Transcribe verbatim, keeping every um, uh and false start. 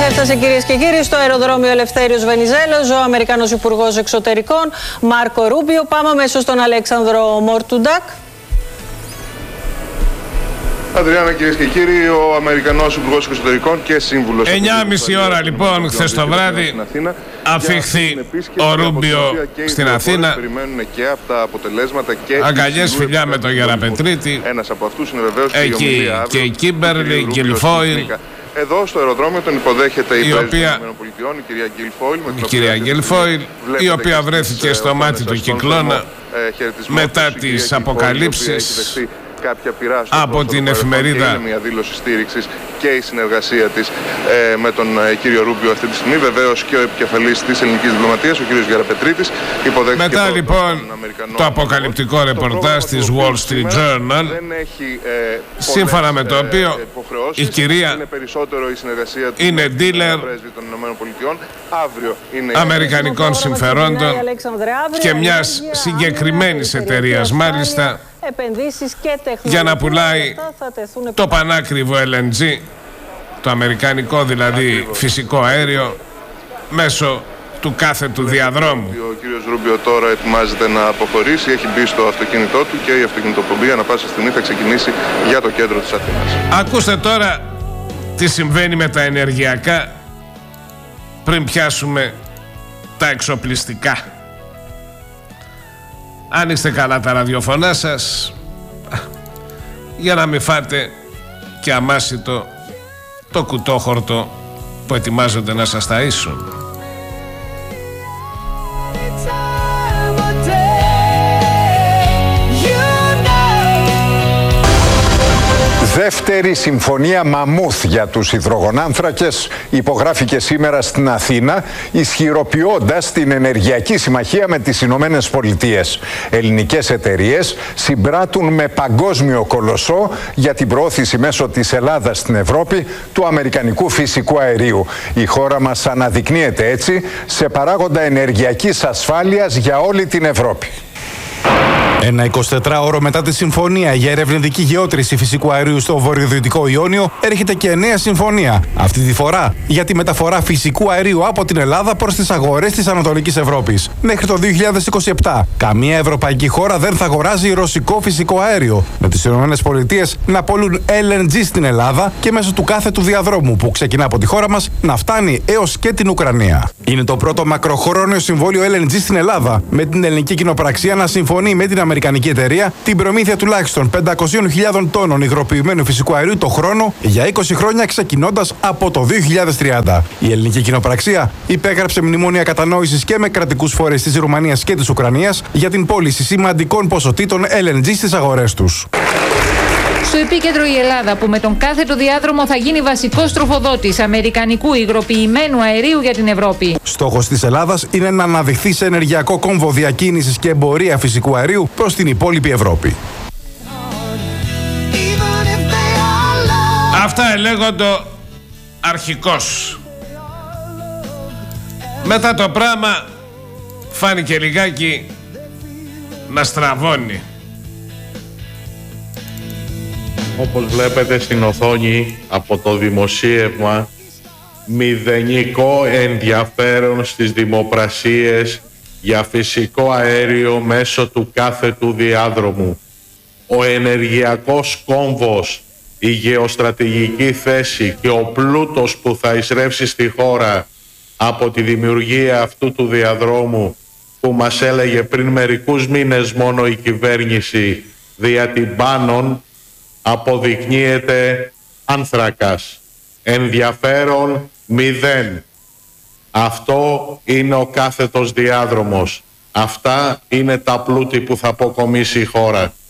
Έφτασε, κυρίες και κύριοι, στο αεροδρόμιο Ελευθέριος Βενιζέλος ο Αμερικανός Υπουργός Εξωτερικών Μάρκο Ρούμπιο. Πάμε αμέσως στον Αλέξανδρο Μορτουντάκ. Αδριάννα, κυρίες και κύριοι, ο Αμερικανός Υπουργός Εξωτερικών και σύμβουλος. εννιά και μισή ώρα λοιπόν χθες το βράδυ αφήχθη ο Ρούμπιο στην Αθήνα. Περιμένουν και αυτά αποτελέσματα και αγκαλιές, φιλιά με τον Γεραπετρίτη. Ένας από αυτούς είναι βεβαίως εκεί και η Κίμπερλι, η Γκιλφόιλ. Εδώ στο αεροδρόμιο τον υποδέχεται η, η οποία, η κυρία Γκιλφόιλ, η, κυρία Γκιλφόιλ, η οποία βρέθηκε στο μάτι του κυκλώνα μετά τις αποκαλύψεις από την εφημερίδα. Είναι μια δήλωση στήριξης και η συνεργασία της ε, με τον ε, κύριο Ρούμπιο αυτή τη στιγμή. Βεβαίως και ο επικεφαλής της ελληνικής διπλωματίας, ο κύριος Γεραπετρίτης, υποδέχθηκε. Μετά το, λοιπόν το αποκαλυπτικό ρεπορτάζ της Wall Street Journal, έχει, ε, σύμφωνα με το οποίο ε, η κυρία είναι περισσότερο η συνεργασία του είναι dealer των ΗΠΑ, αύριο είναι αμερικανικών συμφερόντων και μιας συγκεκριμένης εταιρείας μάλιστα, για να πουλάει το πανάκριβο ελ εν τζι, το αμερικανικό δηλαδή φυσικό αέριο, μέσω του κάθετου διαδρόμου. Ο κύριος Ρούμπιο τώρα ετοιμάζεται να αποχωρήσει, έχει μπει στο αυτοκίνητό του και η αυτοκινητοπομπή ανά πάσα στιγμή θα ξεκινήσει για το κέντρο της Αθήνας. Ακούστε τώρα τι συμβαίνει με τα ενεργειακά πριν πιάσουμε τα εξοπλιστικά. Αν είστε καλά τα ραδιοφωνά σας, για να μην φάτε και αμάσιτο το κουτόχορτο που ετοιμάζονται να σας ταΐσουν. Δεύτερη συμφωνία μαμούθ για τους υδρογονάνθρακες υπογράφηκε σήμερα στην Αθήνα, ισχυροποιώντας την ενεργειακή συμμαχία με τις Ηνωμένες Πολιτείες. Ελληνικές εταιρείες συμπράττουν με παγκόσμιο κολοσσό για την προώθηση μέσω της Ελλάδας στην Ευρώπη του αμερικανικού φυσικού αερίου. Η χώρα μας αναδεικνύεται έτσι σε παράγοντα ενεργειακής ασφάλειας για όλη την Ευρώπη. Ένα εικοσιτετράωρο μετά τη συμφωνία για ερευνητική γεώτρηση φυσικού αερίου στο βορειοδυτικό Ιόνιο, έρχεται και νέα συμφωνία. Αυτή τη φορά για τη μεταφορά φυσικού αερίου από την Ελλάδα προς τις αγορές της Ανατολικής Ευρώπης. Μέχρι το δύο χιλιάδες είκοσι επτά, καμία ευρωπαϊκή χώρα δεν θα αγοράζει ρωσικό φυσικό αέριο, με τις ΗΠΑ να πωλούν ελ εν τζι στην Ελλάδα και μέσω του κάθετου διαδρόμου που ξεκινά από τη χώρα μας να φτάνει έως και την Ουκρανία. Είναι το πρώτο μακροχρόνιο συμβόλαιο ελ εν τζι στην Ελλάδα, με την ελληνική κοινοπραξία να συμφωνεί με την αμερικανική εταιρεία την προμήθεια τουλάχιστον πεντακόσιες χιλιάδες τόνων υγροποιημένου φυσικού αερίου το χρόνο για είκοσι χρόνια, ξεκινώντας από το δύο χιλιάδες τριάντα. Η ελληνική κοινοπραξία υπέγραψε μνημόνια κατανόησης και με κρατικούς φορείς της Ρουμανίας και της Ουκρανίας για την πώληση σημαντικών ποσοτήτων ελ εν τζι στις αγορές τους. Στο επίκεντρο η Ελλάδα, που με τον κάθετο διάδρομο θα γίνει βασικός τροφοδότης αμερικανικού υγροποιημένου αερίου για την Ευρώπη. Στόχος της Ελλάδας είναι να αναδειχθεί σε ενεργειακό κόμβο διακίνησης και εμπορία φυσικού αερίου προς την υπόλοιπη Ευρώπη. Αυτά ελέγοντο αρχικώς. Μετά το πράγμα φάνηκε λιγάκι να στραβώνει. Όπως βλέπετε στην οθόνη από το δημοσίευμα, μηδενικό ενδιαφέρον στις δημοπρασίες για φυσικό αέριο μέσω του κάθετου διάδρομου. Ο ενεργειακός κόμβος, η γεωστρατηγική θέση και ο πλούτος που θα εισρεύσει στη χώρα από τη δημιουργία αυτού του διαδρόμου, που μας έλεγε πριν μερικούς μήνες μόνο η κυβέρνηση δια την Πάνων, αποδεικνύεται άνθρακας. Ενδιαφέρον μηδέν. Αυτό είναι ο κάθετος διάδρομος. Αυτά είναι τα πλούτη που θα αποκομίσει η χώρα.